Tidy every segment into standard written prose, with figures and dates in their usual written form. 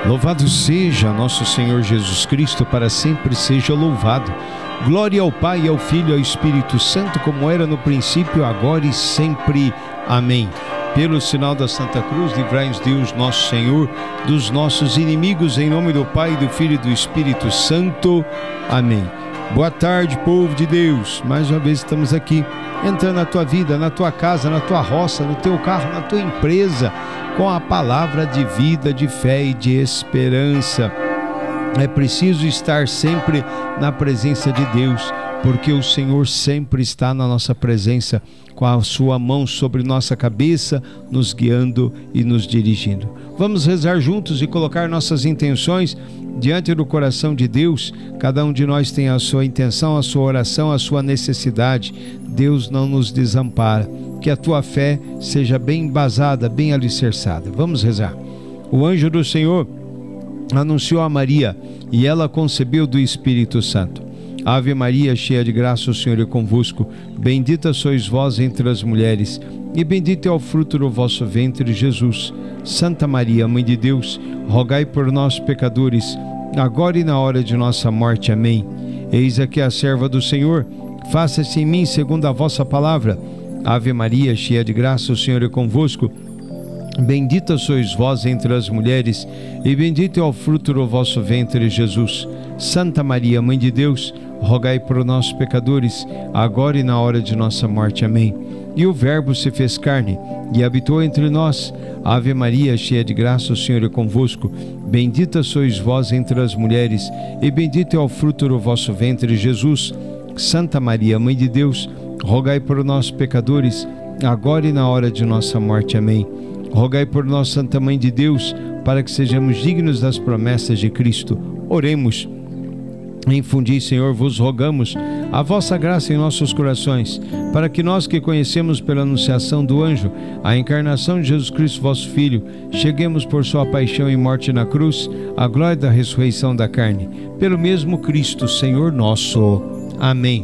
Louvado seja nosso Senhor Jesus Cristo, para sempre seja louvado. Glória ao Pai, ao Filho e ao Espírito Santo, como era no princípio, agora e sempre. Amém. Pelo sinal da Santa Cruz, livrai-nos Deus nosso Senhor dos nossos inimigos, em nome do Pai, do Filho e do Espírito Santo. Amém. Boa tarde, povo de Deus. Mais uma vez estamos aqui, entrando na tua vida, na tua casa, na tua roça, no teu carro, na tua empresa, com a palavra de vida, de fé e de esperança. É preciso estar sempre na presença de Deus, porque o Senhor sempre está na nossa presença, com a sua mão sobre nossa cabeça, nos guiando e nos dirigindo. Vamos rezar juntos e colocar nossas intenções diante do coração de Deus. Cada um de nós tem a sua intenção, a sua oração, a sua necessidade. Deus não nos desampara. Que a tua fé seja bem embasada, bem alicerçada. Vamos rezar. O anjo do Senhor anunciou a Maria, e ela concebeu do Espírito Santo. Ave Maria, cheia de graça, o Senhor é convosco. Bendita sois vós entre as mulheres, e bendito é o fruto do vosso ventre, Jesus. Santa Maria, Mãe de Deus, rogai por nós, pecadores, agora e na hora de nossa morte. Amém. Eis aqui a serva do Senhor, faça-se em mim segundo a vossa palavra. Ave Maria, cheia de graça, o Senhor é convosco. Bendita sois vós entre as mulheres, e bendito é o fruto do vosso ventre, Jesus. Santa Maria, Mãe de Deus, rogai por nós, pecadores, agora e na hora de nossa morte. Amém. E o Verbo se fez carne e habitou entre nós. Ave Maria, cheia de graça, o Senhor é convosco. Bendita sois vós entre as mulheres, e bendito é o fruto do vosso ventre, Jesus. Santa Maria, Mãe de Deus, rogai por nós, pecadores, agora e na hora de nossa morte. Amém. Rogai por nós, Santa Mãe de Deus, para que sejamos dignos das promessas de Cristo. Oremos. Infundi, Senhor, vos rogamos a vossa graça em nossos corações, para que nós que conhecemos pela anunciação do anjo a encarnação de Jesus Cristo, vosso Filho, cheguemos por sua paixão e morte na cruz, à glória da ressurreição da carne, pelo mesmo Cristo, Senhor nosso. Amém.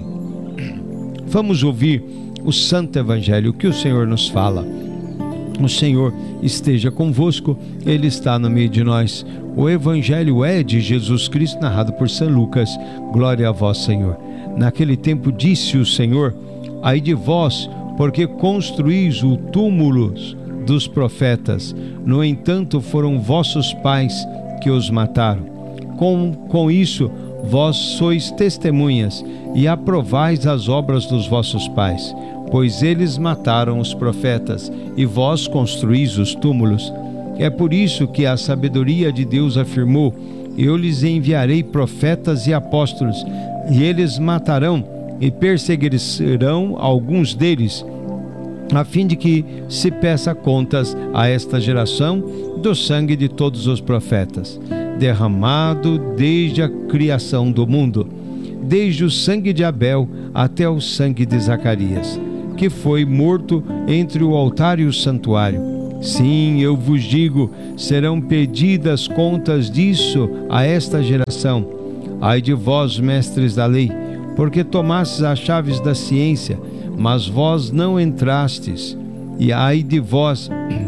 Vamos ouvir o Santo Evangelho, que o Senhor nos fala. O Senhor esteja convosco, Ele está no meio de nós. O Evangelho é de Jesus Cristo, narrado por São Lucas. Glória a vós, Senhor. Naquele tempo disse o Senhor: ai de vós, porque construís o túmulo dos profetas. No entanto, foram vossos pais que os mataram. Com isso, vós sois testemunhas e aprovais as obras dos vossos pais, pois eles mataram os profetas, e vós construís os túmulos. É por isso que a sabedoria de Deus afirmou: eu lhes enviarei profetas e apóstolos, e eles matarão e perseguirão alguns deles, a fim de que se peça contas a esta geração do sangue de todos os profetas, derramado desde a criação do mundo, desde o sangue de Abel até o sangue de Zacarias, que foi morto entre o altar e o santuário. Sim, eu vos digo, serão pedidas contas disso a esta geração. Ai de vós, mestres da lei, porque tomastes as chaves da ciência, mas vós não entrastes. E ai de vós,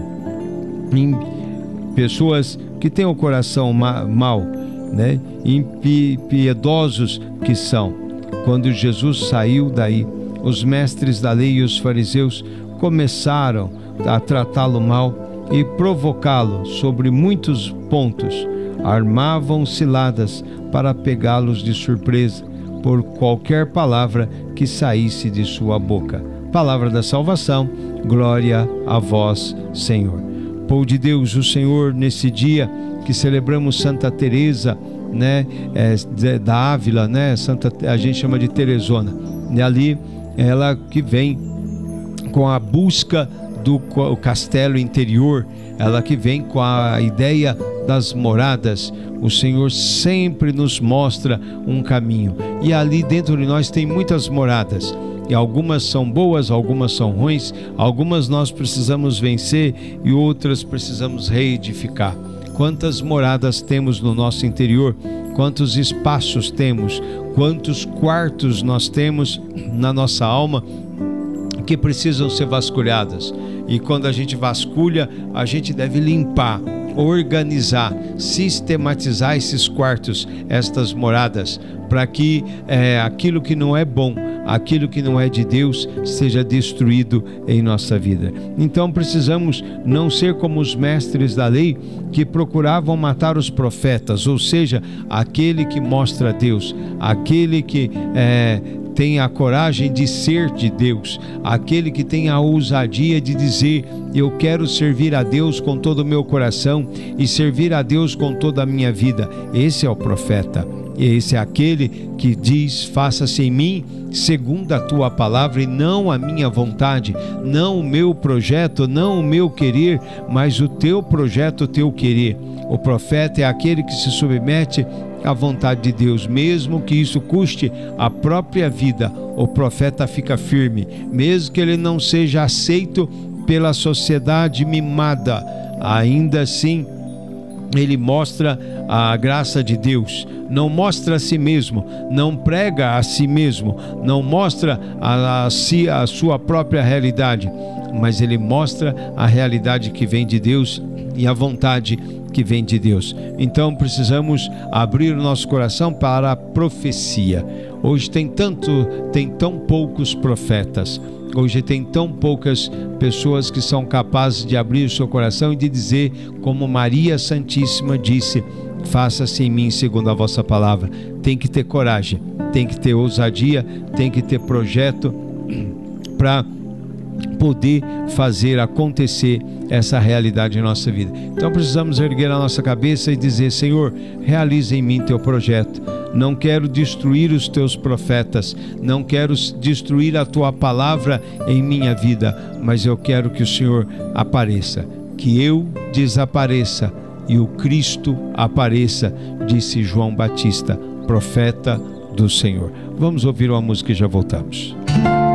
pessoas que têm o coração mau, né? Impiedosos que são. Quando Jesus saiu daí, os mestres da lei e os fariseus começaram a tratá-lo mal e provocá-lo sobre muitos pontos. Armavam ciladas para pegá-los de surpresa por qualquer palavra que saísse de sua boca. Palavra da salvação. Glória a vós, Senhor. Povo de Deus, o Senhor, nesse dia que celebramos Santa Teresa, né, da Ávila, né, a gente chama de Teresona, e ali ela que vem com a busca do castelo interior, ela que vem com a ideia das moradas. O Senhor sempre nos mostra um caminho, e ali dentro de nós tem muitas moradas, e algumas são boas, algumas são ruins, algumas nós precisamos vencer e outras precisamos reedificar. Quantas moradas temos no nosso interior, quantos espaços temos, quantos quartos nós temos na nossa alma que precisam ser vasculhadas. E quando a gente vasculha, a gente deve limpar organizar, sistematizar esses quartos, estas moradas, para que aquilo que não é bom, aquilo que não é de Deus, seja destruído em nossa vida. Então precisamos não ser como os mestres da lei que procuravam matar os profetas, ou seja, aquele que mostra Deus, aquele que tem a coragem de ser de Deus, aquele que tem a ousadia de dizer: eu quero servir a Deus com todo o meu coração e servir a Deus com toda a minha vida. Esse é o profeta. Esse é aquele que diz: faça-se em mim segundo a tua palavra e não a minha vontade, não o meu projeto, não o meu querer, mas o teu projeto, o teu querer. O profeta é aquele que se submete à vontade de Deus, mesmo que isso custe a própria vida. O profeta fica firme, mesmo que ele não seja aceito pela sociedade mimada, ainda assim ele mostra a graça de Deus, não mostra a si mesmo, não prega a si mesmo, não mostra a sua própria realidade, mas ele mostra a realidade que vem de Deus e a vontade que vem de Deus. Então precisamos abrir o nosso coração para a profecia. Hoje tem tão poucos profetas. Hoje tem tão poucas pessoas que são capazes de abrir o seu coração e de dizer, como Maria Santíssima disse: faça-se em mim segundo a vossa palavra. Tem que ter coragem, tem que ter ousadia, tem que ter projeto para poder fazer acontecer essa realidade em nossa vida. Então precisamos erguer a nossa cabeça e dizer: Senhor, realiza em mim teu projeto. Não quero destruir os teus profetas, não quero destruir a tua palavra em minha vida, mas eu quero que o Senhor apareça, que eu desapareça e o Cristo apareça, disse João Batista, profeta do Senhor. Vamos ouvir uma música e já voltamos.